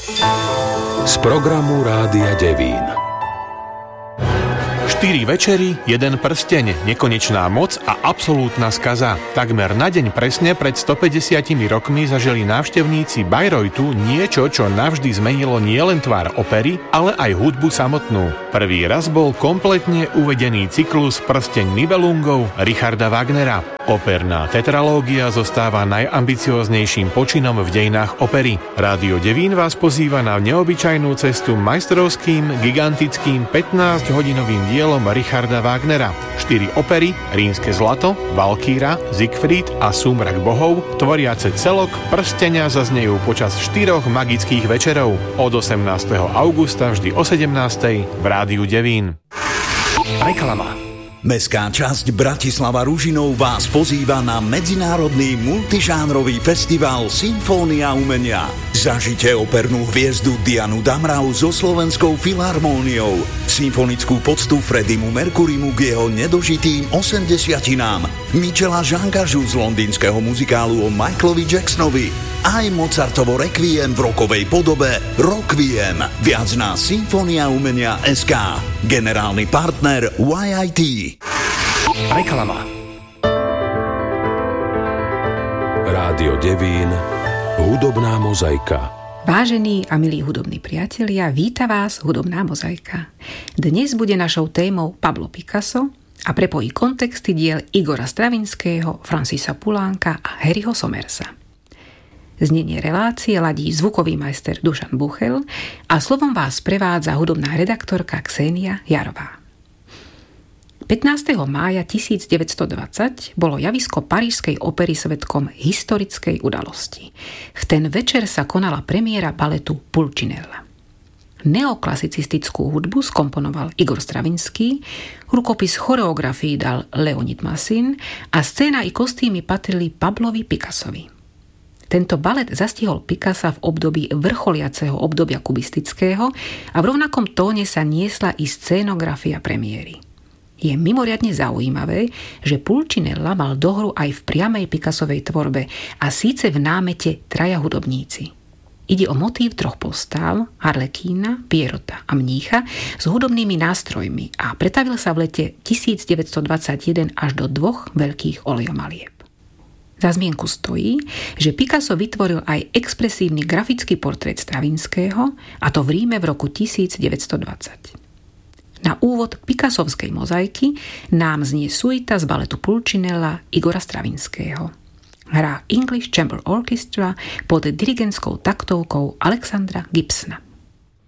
Z programu Rádia Devín. 4 večery, 1 prsteň, nekonečná moc a absolútna skaza. Takmer na deň presne pred 150 rokmi zažili návštevníci Bayreuthu niečo, čo navždy zmenilo nielen tvár opery, ale aj hudbu samotnú. Prvý raz bol kompletne uvedený cyklus Prsteň Nibelungov Richarda Wagnera. Operná tetralógia zostáva najambicióznejším počinom v dejinách opery. Rádio Devín vás pozýva na neobyčajnú cestu majstrovským, gigantickým 15-hodinovým dielom Richarda Wagnera. 4 opery, Rínske zlato, Valkýra, Siegfried a Súmrak bohov, tvoriace celok Prstenia zaznejú počas 4 magických večerov od 18. augusta vždy o 17. v Rádiu Devín. Reklama. Mestská časť Bratislava Ružinov vás pozýva na medzinárodný multižánrový festival Symfónia umenia. Zažite opernú hviezdu Dianu Damrau so Slovenskou filharmóniou, symfonickú poctu Freddiemu Mercurimu k jeho nedožitým 80-tinám, Michela Žangažu z londýnskeho muzikálu o Michaelovi Jacksonovi, aj Mozartovo Requiem v rockovej podobe Rockviem. Viac na symfoniaumenia.sk. Generálny partner YIT. Reklama. Rádio Devín, hudobná mozaika. Vážení a milí hudobní priatelia, víta vás hudobná mozaika. Dnes bude našou témou Pablo Picasso a prepojí kontexty diel Igora Stravinského, Francisa Pulánka a Harryho Somersa. Znenie relácie ladí zvukový majster Dušan Buchel a slovom vás prevádza hudobná redaktorka Ksenia Jarová. 15. mája 1920 bolo javisko Parížskej opery svedkom historickej udalosti. V ten večer sa konala premiéra baletu Pulcinella. Neoklasicistickú hudbu skomponoval Igor Stravinský, rukopis choreografii dal Leonid Massin a scéna i kostýmy patrili Pablovi Picassovi. Tento balet zastihol Picassa v období vrcholiaceho obdobia kubistického a v rovnakom tóne sa niesla i scénografia premiéry. Je mimoriadne zaujímavé, že Pulcinella mal dohru aj v priamej Picassovej tvorbe a síce v námete traja hudobníci. Ide o motív 3 postáv, Harlekína, Pierrota a Mnícha s hudobnými nástrojmi a pretavil sa v lete 1921 až do 2 veľkých olejomalieb. Za zmienku stojí, že Picasso vytvoril aj expresívny grafický portrét Stravinského, a to v Ríme v roku 1920. Na úvod Picassovskej mozaiky nám znie suita z baletu Pulcinella Igora Stravinského. Hrá English Chamber Orchestra pod dirigentskou taktovkou Alexandra Gibsona.